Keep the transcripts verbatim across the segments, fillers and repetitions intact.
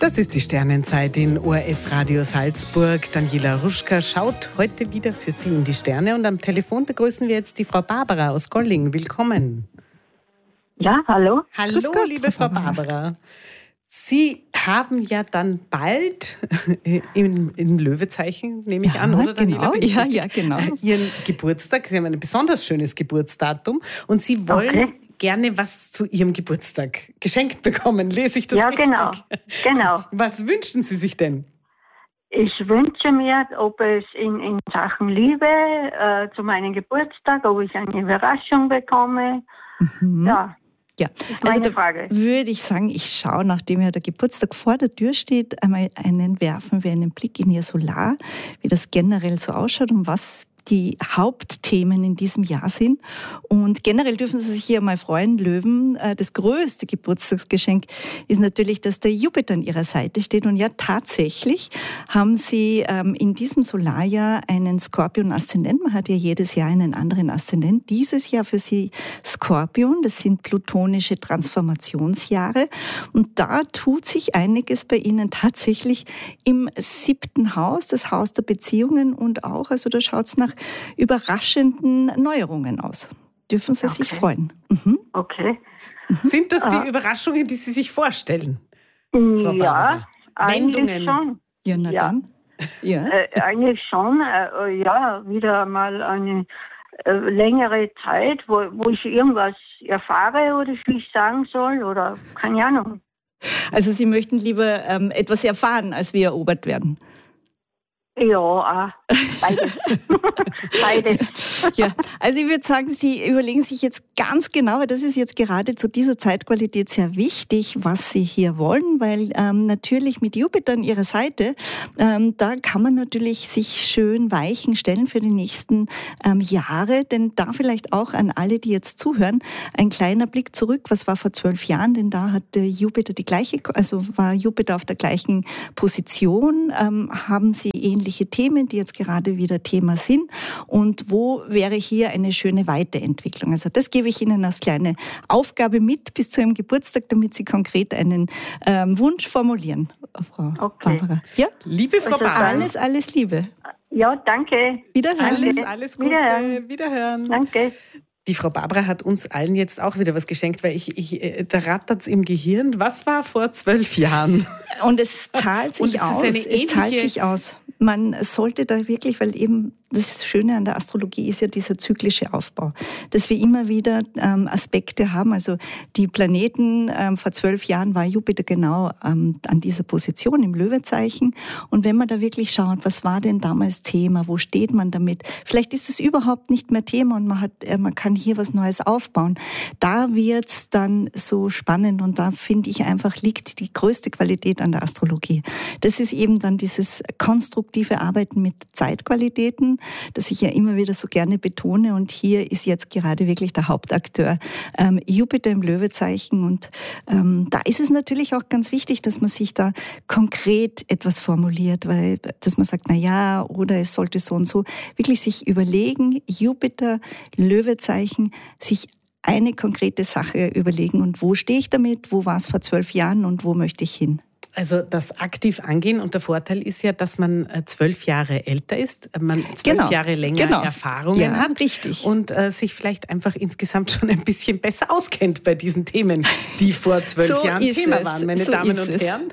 Das ist die Sternenzeit in O R F Radio Salzburg. Daniela Ruschka schaut heute wieder für Sie in die Sterne. Und am Telefon begrüßen wir jetzt die Frau Barbara aus Golling. Willkommen. Ja, hallo. Hallo, liebe Frau Barbara. Sie haben ja dann bald im, im Löwezeichen, nehme ich ja, an, oder Daniela? Genau. Ja, ja, genau. Ihren Geburtstag. Sie haben ein besonders schönes Geburtsdatum und Sie wollen okay. gerne was zu Ihrem Geburtstag geschenkt bekommen. Lese ich das ja, richtig? Ja, genau. genau. Was wünschen Sie sich denn? Ich wünsche mir, ob es in, in Sachen Liebe äh, zu meinem Geburtstag, ob ich eine Überraschung bekomme. Mhm. Ja. Ja, also da Frage. würde ich sagen, ich schaue, nachdem ja der Geburtstag vor der Tür steht, einmal einen werfen wir einen Blick in Ihr Solar, wie das generell so ausschaut und was die Hauptthemen in diesem Jahr sind. Und generell dürfen Sie sich hier mal freuen, Löwen. Das größte Geburtstagsgeschenk ist natürlich, dass der Jupiter an Ihrer Seite steht. Und ja, tatsächlich haben Sie in diesem Solarjahr einen Skorpion-Aszendent. Man hat ja jedes Jahr einen anderen Aszendent. Dieses Jahr für Sie Skorpion. Das sind plutonische Transformationsjahre. Und da tut sich einiges bei Ihnen tatsächlich im siebten Haus, das Haus der Beziehungen und auch, also da schaut es nach überraschenden Neuerungen aus. Dürfen Sie okay. sich freuen. Mhm. Okay. Mhm. Sind das die ah. Überraschungen, die Sie sich vorstellen? Frau ja, eigentlich schon. Ja, na ja. dann. Ja. Äh, eigentlich schon. Äh, ja, wieder mal eine äh, längere Zeit, wo, wo ich irgendwas erfahre oder wie ich sagen soll oder keine Ahnung. Also Sie möchten lieber ähm, etwas erfahren, als wir erobert werden? Ja, beides. beides. Ja, also ich würde sagen, Sie überlegen sich jetzt ganz genau, weil das ist jetzt gerade zu dieser Zeitqualität sehr wichtig, was Sie hier wollen, weil ähm, natürlich mit Jupiter an Ihrer Seite, ähm, da kann man natürlich sich schön Weichen stellen für die nächsten ähm, Jahre, denn da vielleicht auch an alle, die jetzt zuhören, ein kleiner Blick zurück, was war vor zwölf Jahren, denn da hatte Jupiter die gleiche, also war Jupiter auf der gleichen Position, ähm, haben Sie ähnlich Themen, die jetzt gerade wieder Thema sind und wo wäre hier eine schöne Weiterentwicklung. Also das gebe ich Ihnen als kleine Aufgabe mit bis zu Ihrem Geburtstag, damit Sie konkret einen ähm, Wunsch formulieren, Frau okay. Barbara. Ja? Liebe Frau Barbara. Alles, alles Liebe. Ja, danke. Wiederhören. Alles, alles Gute. Wiederhören. Wiederhören. Danke. Die Frau Barbara hat uns allen jetzt auch wieder was geschenkt, weil ich, ich da rattert es im Gehirn. Was war vor zwölf Jahren? Und es zahlt sich es aus. Es zahlt sich aus. Man sollte da wirklich, weil eben das Schöne an der Astrologie ist ja dieser zyklische Aufbau, dass wir immer wieder ähm, Aspekte haben. Also die Planeten, ähm, vor zwölf Jahren war Jupiter genau ähm, an dieser Position im Löwezeichen. Und wenn man da wirklich schaut, was war denn damals Thema, wo steht man damit? Vielleicht ist es überhaupt nicht mehr Thema und man, hat, äh, man kann hier was Neues aufbauen. Da wird's dann so spannend und da finde ich einfach, liegt die größte Qualität an der Astrologie. Das ist eben dann dieses konstruktive Arbeiten mit Zeitqualitäten, das ich ja immer wieder so gerne betone. Und hier ist jetzt gerade wirklich der Hauptakteur ähm, Jupiter im Löwezeichen. Und ähm, da ist es natürlich auch ganz wichtig, dass man sich da konkret etwas formuliert, weil dass man sagt, na ja, oder es sollte so und so. Wirklich sich überlegen, Jupiter, Löwezeichen, sich eine konkrete Sache überlegen. Und wo stehe ich damit? Wo war es vor zwölf Jahren und wo möchte ich hin? Also das aktiv angehen und der Vorteil ist ja, dass man zwölf Jahre älter ist, man zwölf genau. Jahre länger genau. Erfahrungen ja, hat richtig. und äh, sich vielleicht einfach insgesamt schon ein bisschen besser auskennt bei diesen Themen, die vor zwölf so Jahren Thema es. waren, meine so Damen und es. Herren.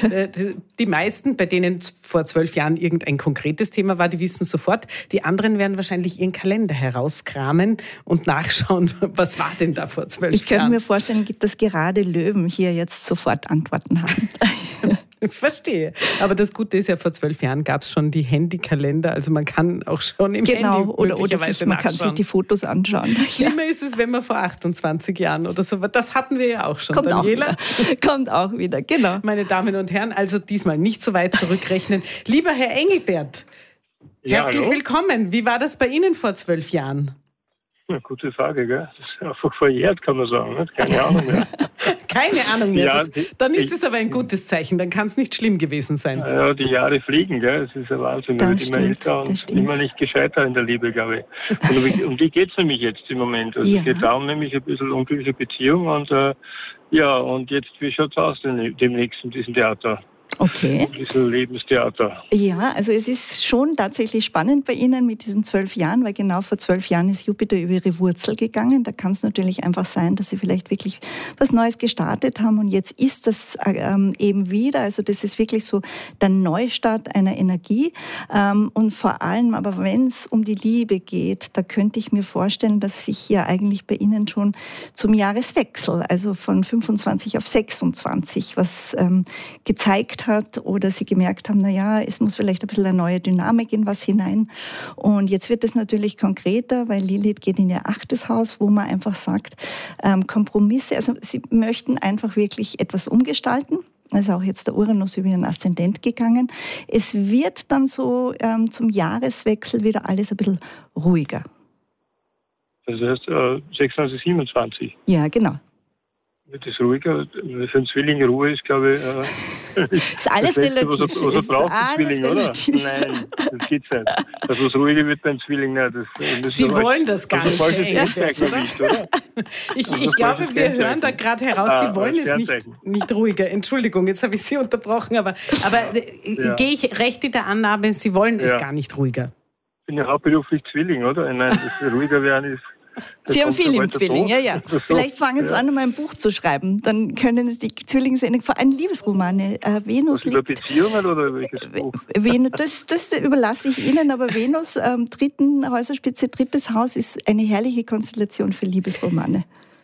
Die meisten, bei denen vor zwölf Jahren irgendein konkretes Thema war, die wissen sofort. Die anderen werden wahrscheinlich ihren Kalender herauskramen und nachschauen, was war denn da vor zwölf Jahren. Ich könnte mir vorstellen, dass gerade Löwen hier jetzt sofort Antworten haben. Verstehe. Aber das Gute ist ja, vor zwölf Jahren gab es schon die Handykalender. Also man kann auch schon im genau, Handy oder, oder sich, man kann sich die Fotos anschauen. Schlimmer ja. ist es, wenn man vor achtundzwanzig Jahren oder so, das hatten wir ja auch schon. Kommt Daniela. auch wieder. Kommt auch wieder, genau. Meine Damen und Herren, also diesmal nicht so weit zurückrechnen. Lieber Herr Engelbert, ja, herzlich hallo. willkommen. Wie war das bei Ihnen vor zwölf Jahren? Eine gute Frage, gell? Das ist einfach verjährt, kann man sagen. Nicht? Keine Ahnung mehr. Keine Ahnung mehr. Ja, das, die, dann ist ich, es aber ein gutes Zeichen. Dann kann es nicht schlimm gewesen sein. Ja, die Jahre fliegen, gell? Das ist ein Wahnsinn. Man wird immer älter und stimmt. immer nicht gescheiter in der Liebe, glaube ich. Und um, um die geht es nämlich jetzt im Moment. Also ja. es geht darum, nämlich ein bisschen unglückliche Beziehung und äh, ja, und jetzt, wie schaut es aus denn, demnächst in diesem Theater? Okay. Ein bisschen Lebenstheater. Ja, also es ist schon tatsächlich spannend bei Ihnen mit diesen zwölf Jahren, weil genau vor zwölf Jahren ist Jupiter über Ihre Wurzel gegangen. Da kann es natürlich einfach sein, dass Sie vielleicht wirklich was Neues gestartet haben und jetzt ist das ähm, eben wieder. Also das ist wirklich so der Neustart einer Energie. Ähm, und vor allem aber, wenn es um die Liebe geht, da könnte ich mir vorstellen, dass sich ja eigentlich bei Ihnen schon zum Jahreswechsel, also von fünfundzwanzig auf sechsundzwanzig, was ähm, gezeigt hat oder Sie gemerkt haben, na ja, es muss vielleicht ein bisschen eine neue Dynamik in was hinein. Und jetzt wird es natürlich konkreter, weil Lilith geht in Ihr achtes Haus, wo man einfach sagt, ähm, Kompromisse, also Sie möchten einfach wirklich etwas umgestalten. Also auch jetzt der Uranus über Ihren Aszendent gegangen. Es wird dann so ähm, zum Jahreswechsel wieder alles ein bisschen ruhiger. Das heißt äh, sechsundzwanzig, siebenundzwanzig. Ja, genau. Wird es ruhiger? Für einen Zwilling Ruhe ist, glaube ich, äh, ist alles das Letzte, relativ. Was er, was er ist braucht, alles Zwilling, relativ. Oder? Nein, das geht's nicht. Also was ruhiger wird beim Zwilling nicht. Das, das Sie aber, wollen das gar nicht, Herr Engelbert, oder? Nicht, oder? Ich, ich glaube, wir hören da gerade heraus, ah, Sie wollen es nicht, nicht ruhiger. Entschuldigung, jetzt habe ich Sie unterbrochen, aber, aber ja. Gehe ich recht in der Annahme, Sie wollen es ja. gar nicht ruhiger? Ich bin ja hauptberuflich Zwilling, oder? Nein, das ruhiger werden ist... Sie haben viel im Zwilling, ja, ja. Vielleicht fangen Sie ja. an, um ein Buch zu schreiben. Dann können Sie die Zwillingsenergie, vor allem Liebesromane. Äh, Venus Was, liegt... Über Beziehungen oder welches Buch? Venus, das, das überlasse ich Ihnen, aber Venus, ähm, dritten Häuserspitze, drittes Haus, ist eine herrliche Konstellation für Liebesromane.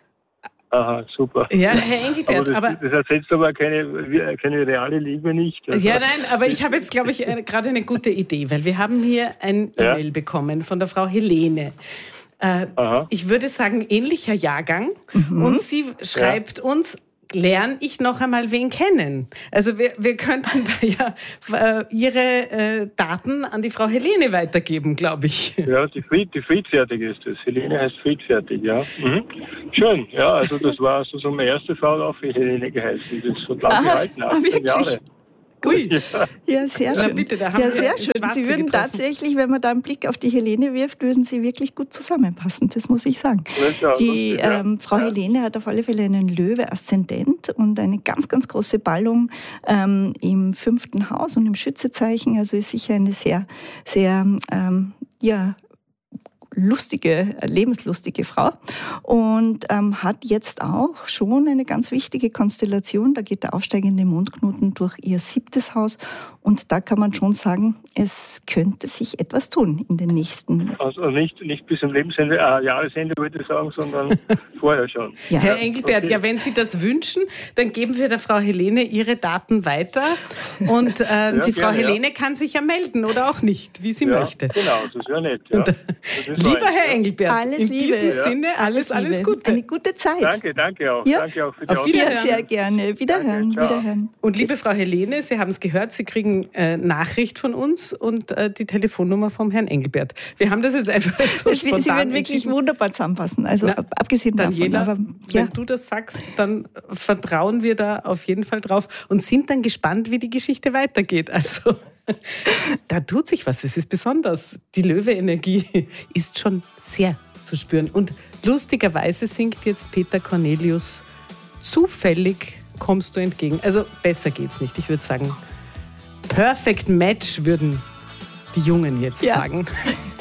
Aha, super. Ja, Herr Engelbert, aber das, aber... Das ersetzt aber keine, keine reale Liebe nicht. Also ja, nein, aber ich habe jetzt, glaube ich, gerade eine gute Idee, weil wir haben hier ein ja. E-Mail bekommen von der Frau Helene. Äh, ich würde sagen, ähnlicher Jahrgang. Mhm. Und sie schreibt ja. uns, lerne ich noch einmal wen kennen. Also wir, wir könnten da ja äh, Ihre äh, Daten an die Frau Helene weitergeben, glaube ich. Ja, die, Fried, die Friedfertige ist das. Helene heißt Friedfertig, ja. Mhm. Schön, ja, also das war so, so meine erste Frau, auch für Helene geheißen. Das ist so lang gehalten, achtzehn Jahre. Ui. Ja, sehr schön. Na bitte, da haben ja, wir sehr schön. Sie würden getroffen. Tatsächlich, wenn man da einen Blick auf die Helene wirft, würden Sie wirklich gut zusammenpassen. Das muss ich sagen. Ja, die ja. ähm, Frau ja. Helene hat auf alle Fälle einen Löwe-Aszendent und eine ganz, ganz große Ballung ähm, im fünften Haus und im Schützezeichen. Also ist sicher eine sehr, sehr, ähm, ja, lustige, lebenslustige Frau und ähm, hat jetzt auch schon eine ganz wichtige Konstellation. Da geht der aufsteigende Mondknoten durch ihr siebtes Haus und da kann man schon sagen, es könnte sich etwas tun in den nächsten... Also nicht, nicht bis zum Lebensende, äh, Jahresende würde ich sagen, sondern vorher schon. Ja. Herr Engelbert, okay. ja, wenn Sie das wünschen, dann geben wir der Frau Helene Ihre Daten weiter und äh, ja, die Frau gerne, Helene ja. kann sich ja melden oder auch nicht, wie sie ja, möchte. Genau, das wäre nett. Ja. Lieber Herr Engelbert, alles in Liebe. diesem Ja. Sinne alles, alles Liebe. Gute. Eine gute Zeit. Danke, danke auch. Ja. Danke auch für die Auf Wiederhören. Ja, sehr gerne. Wiederhören, Danke, wiederhören. Und liebe Frau Helene, Sie haben es gehört, Sie kriegen äh, Nachricht von uns und äh, die Telefonnummer vom Herrn Engelbert. Wir haben das jetzt einfach so das, spontan Sie werden wirklich wunderbar zusammenpassen, also Na, abgesehen davon. Daniela, aber, ja. ja. wenn du das sagst, dann vertrauen wir da auf jeden Fall drauf und sind dann gespannt, wie die Geschichte weitergeht. Also da tut sich was, es ist besonders. Die Löwe-Energie ist schon sehr zu spüren. Und lustigerweise singt jetzt Peter Cornelius zufällig kommst du entgegen. Also besser geht's nicht. Ich würde sagen, Perfect Match würden die Jungen jetzt ja. sagen.